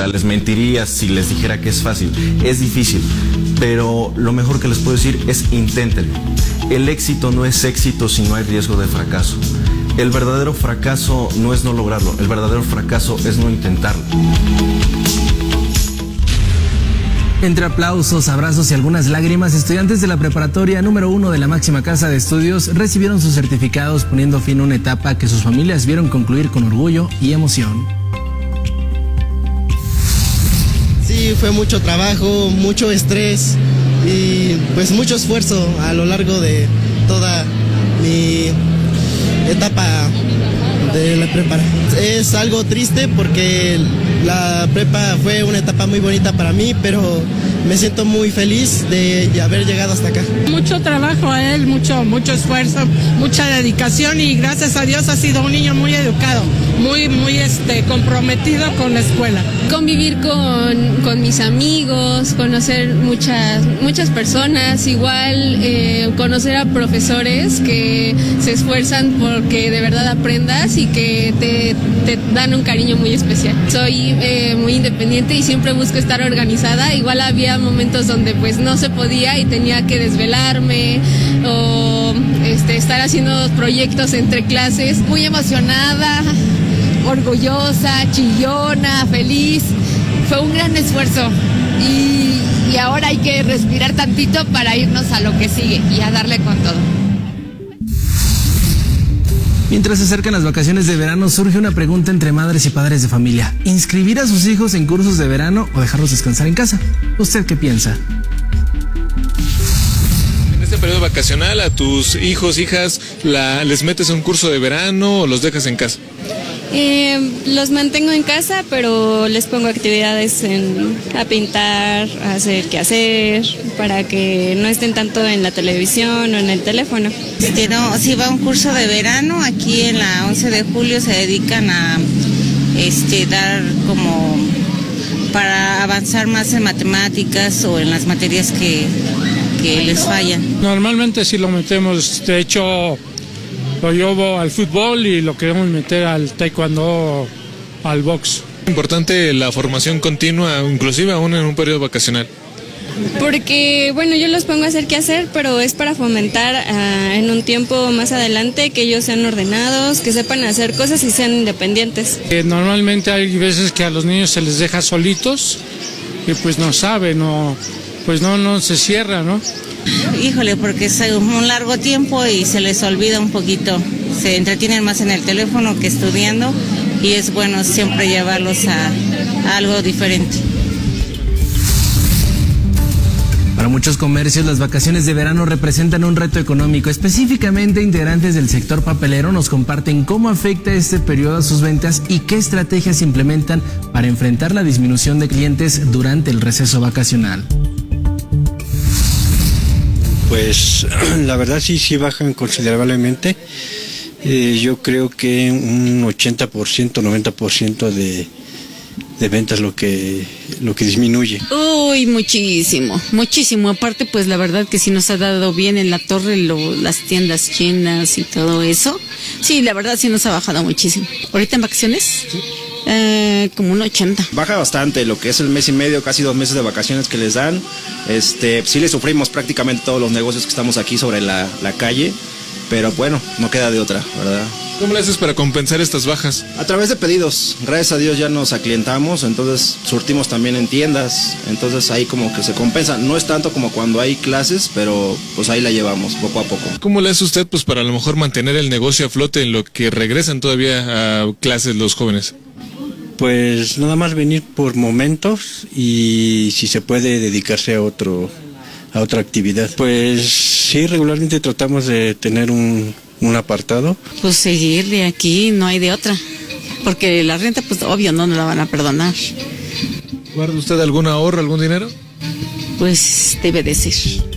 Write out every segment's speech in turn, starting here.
sea, les mentiría si les dijera que es fácil. Es difícil, pero lo mejor que les puedo decir es inténtenlo. El éxito no es éxito si no hay riesgo de fracaso. El verdadero fracaso no es no lograrlo, el verdadero fracaso es no intentarlo. Entre aplausos, abrazos y algunas lágrimas, estudiantes de la preparatoria número 1 de la máxima casa de estudios recibieron sus certificados, poniendo fin a una etapa que sus familias vieron concluir con orgullo y emoción. Sí, fue mucho trabajo, mucho estrés y pues mucho esfuerzo a lo largo de toda mi etapa de la prepa. Es algo triste porque la prepa fue una etapa muy bonita para mí, pero me siento muy feliz de haber llegado hasta acá. Mucho trabajo a él, mucho esfuerzo, mucha dedicación y gracias a Dios ha sido un niño muy educado, muy comprometido con la escuela. Convivir con mis amigos, conocer muchas personas, igual conocer a profesores que se esfuerzan porque de verdad aprendas y que te dan un cariño muy especial. Soy muy independiente y siempre busco estar organizada, igual había momentos donde pues no se podía y tenía que desvelarme o estar haciendo proyectos entre clases. Muy emocionada, orgullosa, chillona, feliz. Fue un gran esfuerzo y ahora hay que respirar tantito para irnos a lo que sigue y a darle con todo. Mientras se acercan las vacaciones de verano, surge una pregunta entre madres y padres de familia: ¿inscribir a sus hijos en cursos de verano o dejarlos descansar en casa? ¿Usted qué piensa? En este periodo vacacional, ¿a tus hijos, hijas, les metes a un curso de verano o los dejas en casa? Los mantengo en casa, pero les pongo actividades a pintar, a hacer quehacer, para que no estén tanto en la televisión o en el teléfono. No, si va a un curso de verano, aquí en la 11 de julio se dedican a dar como para avanzar más en matemáticas o en las materias que les fallan. Normalmente sí lo metemos, de hecho lo llevo al fútbol y lo queremos meter al taekwondo, al box. Es importante la formación continua, inclusive aún en un periodo vacacional. Porque, bueno, yo los pongo a hacer qué hacer, pero es para fomentar en un tiempo más adelante que ellos sean ordenados, que sepan hacer cosas y sean independientes. Normalmente hay veces que a los niños se les deja solitos y pues no saben, no se cierra, ¿no? Híjole, porque es un largo tiempo y se les olvida un poquito. Se entretienen más en el teléfono que estudiando y es bueno siempre llevarlos a algo diferente. Para muchos comercios, las vacaciones de verano representan un reto económico. Específicamente, integrantes del sector papelero nos comparten cómo afecta este periodo a sus ventas y qué estrategias implementan para enfrentar la disminución de clientes durante el receso vacacional. Pues la verdad sí bajan considerablemente. Yo creo que un 80%, 90% de ventas lo que disminuye. Uy, muchísimo. Aparte, pues la verdad que sí nos ha dado bien en la torre las tiendas chinas y todo eso. Sí, la verdad sí nos ha bajado muchísimo. ¿Ahorita en vacaciones? Sí. Como un 80. Baja bastante lo que es el mes y medio, casi 2 meses de vacaciones que les dan. Sí le sufrimos prácticamente todos los negocios que estamos aquí sobre la calle, pero bueno, no queda de otra, ¿verdad? ¿Cómo le haces para compensar estas bajas? A través de pedidos. Gracias a Dios ya nos aclientamos, entonces surtimos también en tiendas, entonces ahí como que se compensa. No es tanto como cuando hay clases, pero pues ahí la llevamos poco a poco. ¿Cómo le hace usted pues para a lo mejor mantener el negocio a flote en lo que regresan todavía a clases los jóvenes? Pues nada más venir por momentos y si se puede dedicarse a otra actividad. Pues sí, regularmente tratamos de tener un apartado. Pues seguir de aquí, no hay de otra, porque la renta pues obvio no nos la van a perdonar. ¿Guarda usted algún ahorro, algún dinero? Pues debe de ser.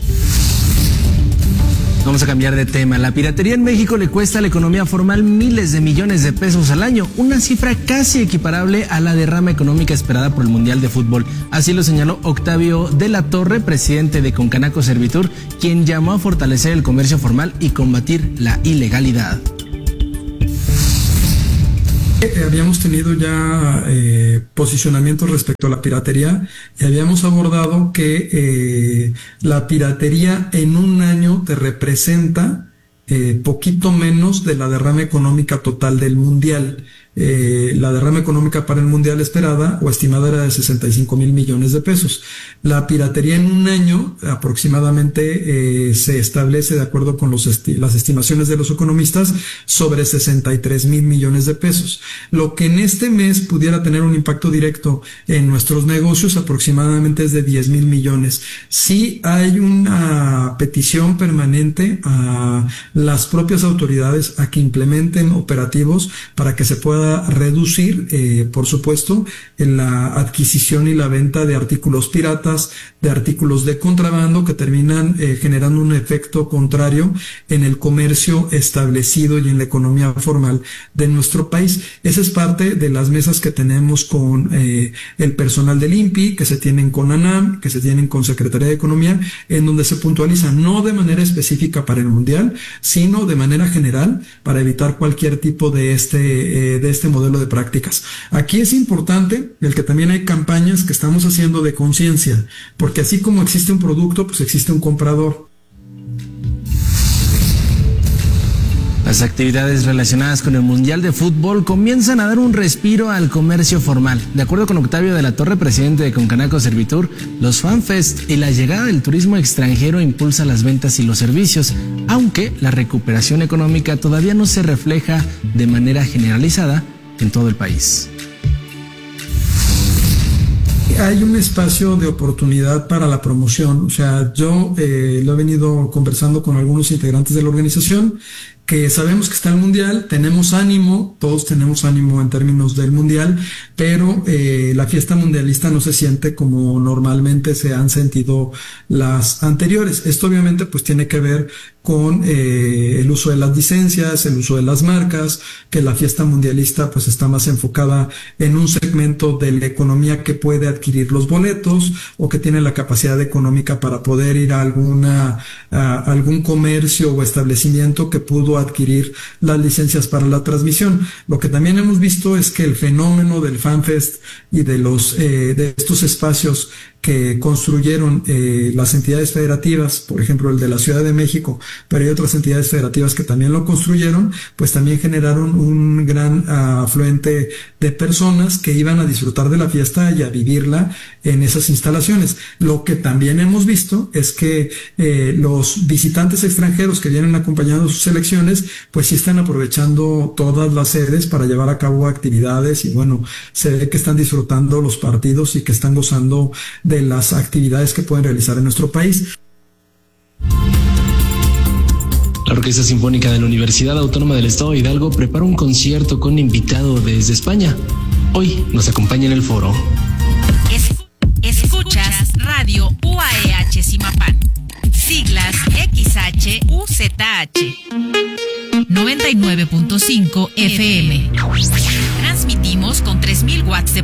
Vamos a cambiar de tema. La piratería en México le cuesta a la economía formal miles de millones de pesos al año, una cifra casi equiparable a la derrama económica esperada por el Mundial de Fútbol. Así lo señaló Octavio de la Torre, presidente de Concanaco Servitur, quien llamó a fortalecer el comercio formal y combatir la ilegalidad. Habíamos tenido ya posicionamientos respecto a la piratería y habíamos abordado que la piratería en un año te representa poquito menos de la derrama económica total del mundial. La derrama económica para el mundial esperada o estimada era de 65,000 millones de pesos. La piratería en un año aproximadamente se establece, de acuerdo con las estimaciones de los economistas, sobre 63,000 millones de pesos. Lo que en este mes pudiera tener un impacto directo en nuestros negocios aproximadamente es de 10,000 millones. Sí hay una petición permanente a las propias autoridades a que implementen operativos para que se pueda reducir, por supuesto, en la adquisición y la venta de artículos piratas, de artículos de contrabando que terminan generando un efecto contrario en el comercio establecido y en la economía formal de nuestro país. Esa es parte de las mesas que tenemos con el personal del INPI, que se tienen con ANAM, que se tienen con Secretaría de Economía, en donde se puntualiza no de manera específica para el mundial, sino de manera general para evitar cualquier tipo de este modelo de prácticas. Aquí es importante el que también hay campañas que estamos haciendo de conciencia, porque así como existe un producto, pues existe un comprador. Las actividades relacionadas con el Mundial de Fútbol comienzan a dar un respiro al comercio formal. De acuerdo con Octavio de la Torre, presidente de Concanaco Servitur, los FanFest y la llegada del turismo extranjero impulsa las ventas y los servicios, aunque la recuperación económica todavía no se refleja de manera generalizada en todo el país. Hay un espacio de oportunidad para la promoción. O sea, yo lo he venido conversando con algunos integrantes de la organización, que sabemos que está el mundial, tenemos ánimo, todos tenemos ánimo en términos del mundial, pero la fiesta mundialista no se siente como normalmente se han sentido las anteriores. Esto obviamente pues tiene que ver con el uso de las licencias, el uso de las marcas, que la fiesta mundialista pues está más enfocada en un segmento de la economía que puede adquirir los boletos o que tiene la capacidad económica para poder ir a algún comercio o establecimiento que pudo adquirir las licencias para la transmisión. Lo que también hemos visto es que el fenómeno del FanFest y de estos espacios que construyeron las entidades federativas, por ejemplo el de la Ciudad de México, pero hay otras entidades federativas que también lo construyeron, pues también generaron un gran afluente de personas que iban a disfrutar de la fiesta y a vivirla en esas instalaciones. Lo que también hemos visto es que los visitantes extranjeros que vienen acompañando sus selecciones, pues sí están aprovechando todas las sedes para llevar a cabo actividades y bueno, se ve que están disfrutando los partidos y que están gozando de las actividades que pueden realizar en nuestro país. La Orquesta Sinfónica de la Universidad Autónoma del Estado de Hidalgo prepara un concierto con invitado desde España. Hoy nos acompaña en el foro. Escuchas Radio UAEH Zimapán, siglas XHUZH, 99.5 FM. Transmitimos con 3,000 watts de